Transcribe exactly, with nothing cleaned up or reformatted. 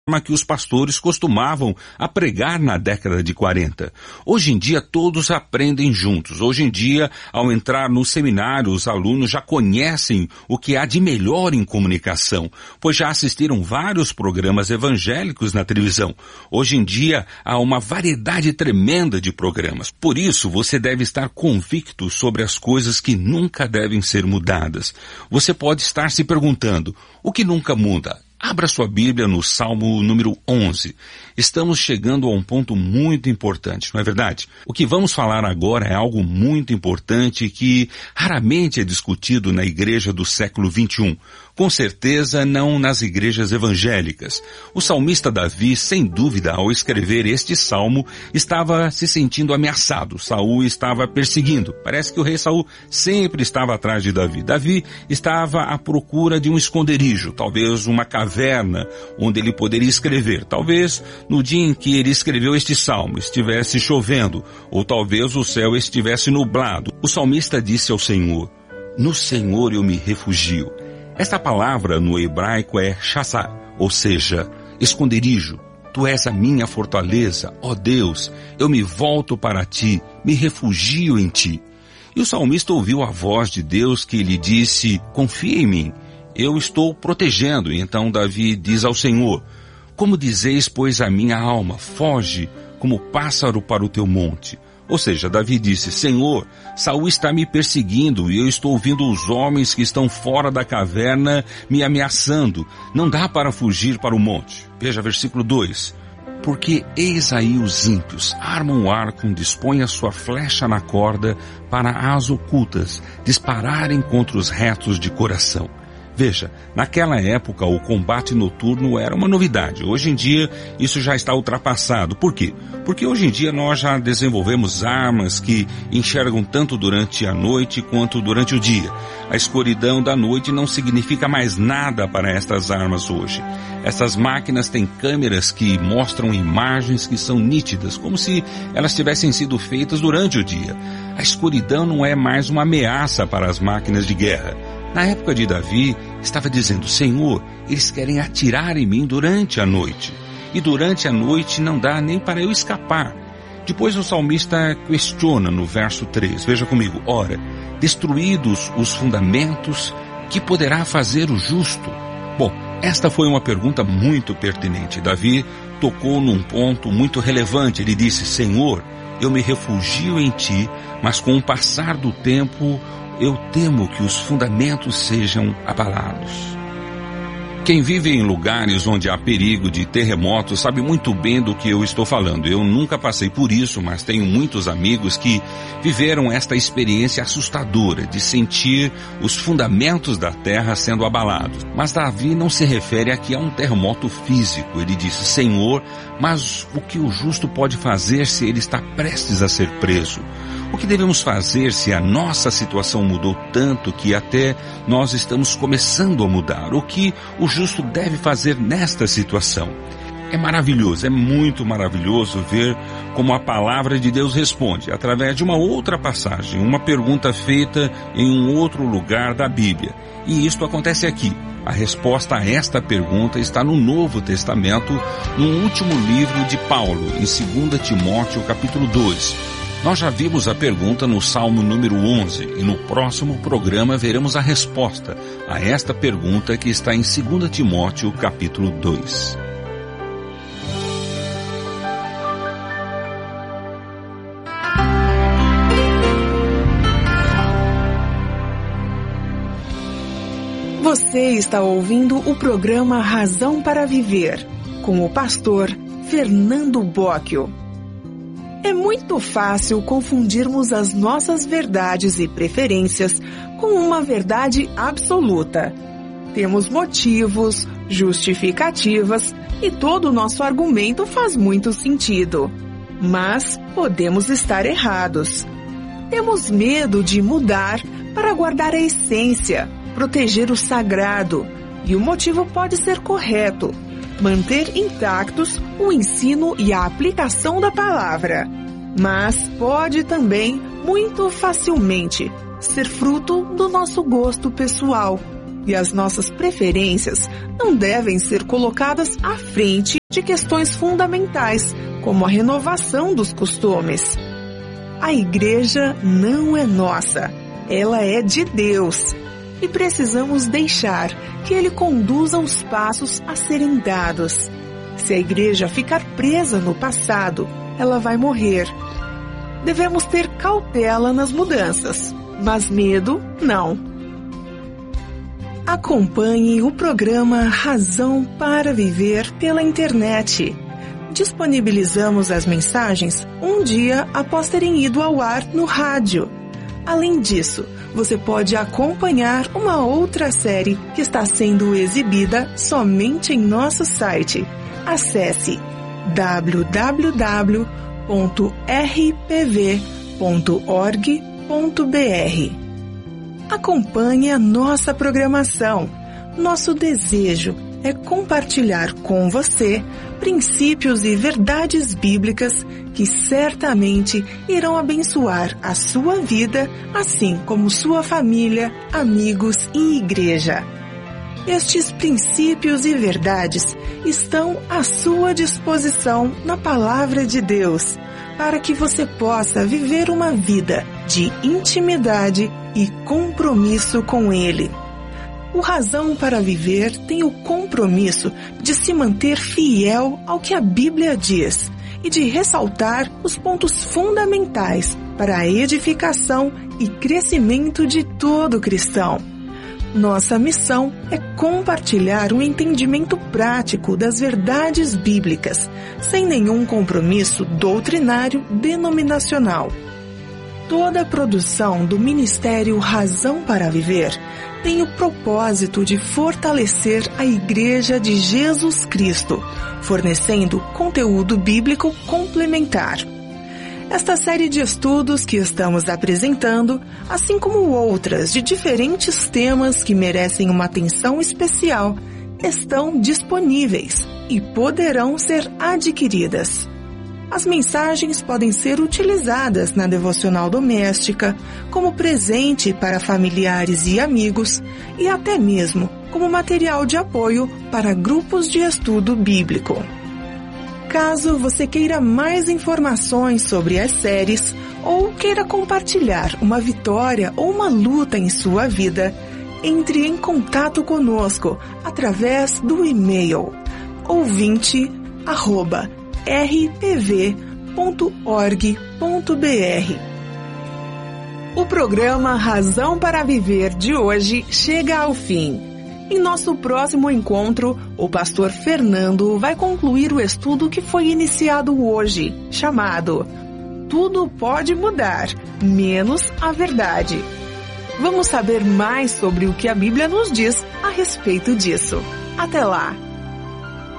que os pastores costumavam a pregar na década de quarenta. Hoje em dia todos aprendem juntos. Hoje em dia, ao entrar no seminário, os alunos já conhecem o que há de melhor em comunicação, pois já assistiram vários programas evangélicos na televisão. Hoje em dia há uma variedade tremenda de programas. Por isso, você deve estar convicto sobre as coisas que nunca devem ser mudadas. Você pode estar se perguntando, o que nunca muda? Abra sua Bíblia no Salmo número onze. Estamos chegando a um ponto muito importante, não é verdade? O que vamos falar agora é algo muito importante que raramente é discutido na igreja do século vinte e um. Com certeza não nas igrejas evangélicas. O salmista Davi, sem dúvida, ao escrever este salmo, estava se sentindo ameaçado. Saul estava perseguindo. Parece que o rei Saul sempre estava atrás de Davi. Davi estava à procura de um esconderijo, talvez uma caverna, onde ele poderia escrever. Talvez no dia em que ele escreveu este salmo estivesse chovendo, ou talvez o céu estivesse nublado. O salmista disse ao Senhor, no Senhor eu me refugio. Esta palavra no hebraico é chassá, ou seja, esconderijo. Tu és a minha fortaleza, ó Deus, eu me volto para ti, me refugio em ti. E o salmista ouviu a voz de Deus que lhe disse, confia em mim, eu estou protegendo. E então Davi diz ao Senhor, como dizeis, pois, a minha alma, foge como pássaro para o teu monte. Ou seja, Davi disse, Senhor, Saul está me perseguindo e eu estou ouvindo os homens que estão fora da caverna me ameaçando. Não dá para fugir para o monte. Veja versículo dois. Porque eis aí os ímpios, armam o arco, dispõem a sua flecha na corda para as ocultas, dispararem contra os retos de coração. Veja, naquela época o combate noturno era uma novidade. Hoje em dia isso já está ultrapassado. Por quê? Porque hoje em dia nós já desenvolvemos armas que enxergam tanto durante a noite quanto durante o dia. A escuridão da noite não significa mais nada para estas armas hoje. Essas máquinas têm câmeras que mostram imagens que são nítidas, como se elas tivessem sido feitas durante o dia. A escuridão não é mais uma ameaça para as máquinas de guerra. Na época de Davi, estava dizendo, Senhor, eles querem atirar em mim durante a noite. E durante a noite não dá nem para eu escapar. Depois o salmista questiona no verso três. Veja comigo, ora, destruídos os fundamentos, que poderá fazer o justo? Bom, esta foi uma pergunta muito pertinente. Davi tocou num ponto muito relevante. Ele disse, Senhor, eu me refugio em ti, mas com o passar do tempo, eu temo que os fundamentos sejam abalados. Quem vive em lugares onde há perigo de terremoto sabe muito bem do que eu estou falando. Eu nunca passei por isso, mas tenho muitos amigos que viveram esta experiência assustadora de sentir os fundamentos da terra sendo abalados. Mas Davi não se refere aqui a um terremoto físico. Ele disse, Senhor, mas o que o justo pode fazer se ele está prestes a ser preso? O que devemos fazer se a nossa situação mudou tanto que até nós estamos começando a mudar? O que o justo deve fazer nesta situação? É maravilhoso, é muito maravilhoso ver como a palavra de Deus responde, através de uma outra passagem, uma pergunta feita em um outro lugar da Bíblia. E isto acontece aqui. A resposta a esta pergunta está no Novo Testamento, no último livro de Paulo, em segunda Timóteo, capítulo dois. Nós já vimos a pergunta no Salmo número onze e no próximo programa veremos a resposta a esta pergunta que está em segunda Timóteo, capítulo dois. Você está ouvindo o programa Razão para Viver, com o pastor Fernando Bocchio. É muito fácil confundirmos as nossas verdades e preferências com uma verdade absoluta. Temos motivos, justificativas e todo o nosso argumento faz muito sentido. Mas podemos estar errados. Temos medo de mudar para guardar a essência, proteger o sagrado, e o motivo pode ser correto. Manter intactos o ensino e a aplicação da palavra, mas pode também, muito facilmente, ser fruto do nosso gosto pessoal, E as nossas preferências não devem ser colocadas à frente de questões fundamentais, como a renovação dos costumes. A igreja não é nossa, ela é de Deus. E precisamos deixar que Ele conduza os passos a serem dados. Se a igreja ficar presa no passado, ela vai morrer. Devemos ter cautela nas mudanças, mas medo não. Acompanhe o programa Razão para Viver pela internet. Disponibilizamos as mensagens um dia após terem ido ao ar no rádio. Além disso, você pode acompanhar uma outra série que está sendo exibida somente em nosso site. Acesse w w w ponto r p v ponto org ponto b r. Acompanhe a nossa programação. Nosso desejo é compartilhar com você princípios e verdades bíblicas que certamente irão abençoar a sua vida, assim como sua família, amigos e igreja. Estes princípios e verdades estão à sua disposição na Palavra de Deus, para que você possa viver uma vida de intimidade e compromisso com Ele. O Razão para Viver tem o compromisso de se manter fiel ao que a Bíblia diz e de ressaltar os pontos fundamentais para a edificação e crescimento de todo cristão. Nossa missão é compartilhar um entendimento prático das verdades bíblicas, sem nenhum compromisso doutrinário denominacional. Toda a produção do Ministério Razão para Viver tem o propósito de fortalecer a Igreja de Jesus Cristo, fornecendo conteúdo bíblico complementar. Esta série de estudos que estamos apresentando, assim como outras de diferentes temas que merecem uma atenção especial, estão disponíveis e poderão ser adquiridas. As mensagens podem ser utilizadas na devocional doméstica, como presente para familiares e amigos, e até mesmo como material de apoio para grupos de estudo bíblico. Caso você queira mais informações sobre as séries ou queira compartilhar uma vitória ou uma luta em sua vida, entre em contato conosco através do e-mail ouvinte arroba r p v ponto org ponto b r. O programa Razão para Viver de hoje chega ao fim. Em nosso próximo encontro, o pastor Fernando vai concluir o estudo que foi iniciado hoje, chamado Tudo Pode Mudar, Menos a Verdade. Vamos saber mais sobre o que a Bíblia nos diz a respeito disso. Até lá!